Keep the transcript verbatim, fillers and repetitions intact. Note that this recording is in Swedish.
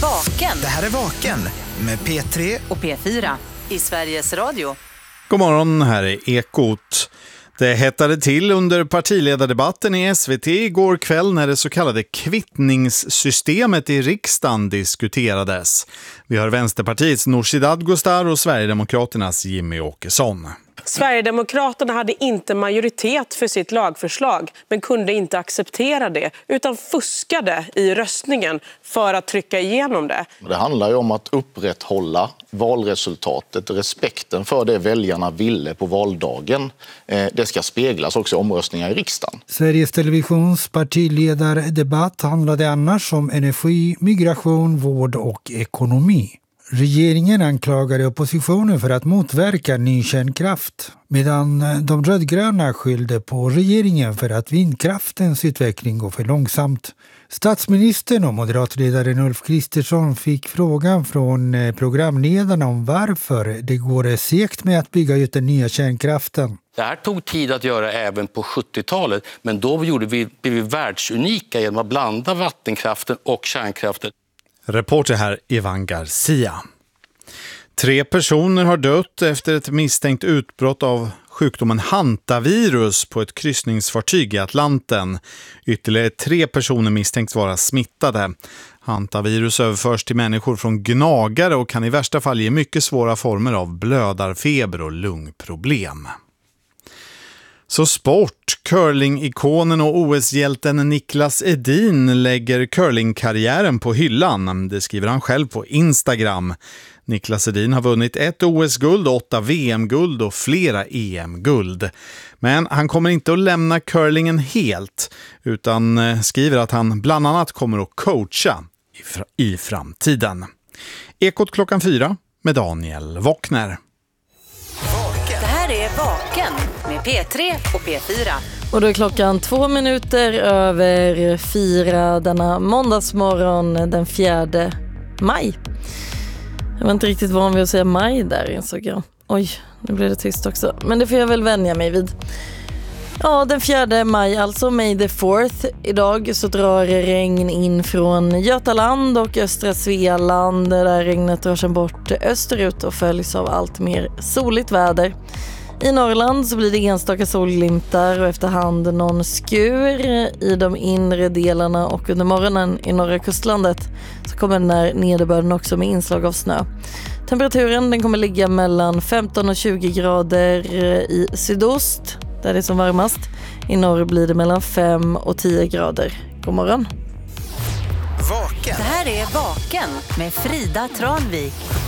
Vaken. Det här är Vaken med P tre och P fyra i Sveriges Radio. God morgon, här är Ekot. Det hettade till under partiledardebatten i S V T igår kväll när det så kallade kvittningssystemet i riksdagen diskuterades. Vi har Vänsterpartiets Nooshi Dadgostar och Sverigedemokraternas Jimmy Åkesson. Sverigedemokraterna hade inte majoritet för sitt lagförslag men kunde inte acceptera det utan fuskade i röstningen för att trycka igenom det. Det handlar ju om att upprätthålla valresultatet, respekten för det väljarna ville på valdagen. Det ska speglas också i omröstningar i riksdagen. Sveriges Televisions partiledardebatt handlade annars om energi, migration, vård och ekonomi. Regeringen anklagade oppositionen för att motverka ny kärnkraft, medan de rödgröna skyllde på regeringen för att vindkraftens utveckling går för långsamt. Statsministern och moderatledaren Ulf Kristersson fick frågan från programledarna om varför det går segt med att bygga ut den nya kärnkraften. Det här tog tid att göra även på sjuttiotalet, men då gjorde vi, blev vi världsunika genom att blanda vattenkraften och kärnkraften. Reporter här Ivan Garcia. Tre personer har dött efter ett misstänkt utbrott av sjukdomen hantavirus på ett kryssningsfartyg i Atlanten. Ytterligare tre personer misstänks vara smittade. Hantavirus överförs till människor från gnagare och kan i värsta fall ge mycket svåra former av blödarfeber och lungproblem. Så sport. Curling-ikonen och O S-hjälten Niklas Edin lägger curlingkarriären på hyllan. Det skriver han själv på Instagram. Niklas Edin har vunnit ett O S-guld, åtta V M-guld och flera E M-guld. Men han kommer inte att lämna curlingen helt, utan skriver att han bland annat kommer att coacha i, fr- i framtiden. Ekot klockan fyra med Daniel Wockner. Det här är Vaken med P tre och P fyra. Och då är klockan två minuter över fyra denna måndagsmorgon den fjärde maj. Jag var inte riktigt van vid att säga maj där, insåg jag. Oj, nu blev det tyst också. Men det får jag väl vänja mig vid. Ja, den fjärde maj, alltså May the fourth. Idag så drar regn in från Götaland och östra Svealand. Där regnet drar sig bort österut och följs av allt mer soligt väder. I Norrland så blir det enstaka solglimtar och efterhand någon skur i de inre delarna, och under morgonen i norra kustlandet så kommer den här nederbörden också med inslag av snö. Temperaturen den kommer ligga mellan femton och tjugo grader i sydost där det är som varmast. I norr blir det mellan fem och tio grader. God morgon. Vaken. Det här är Vaken med Frida Tranvik.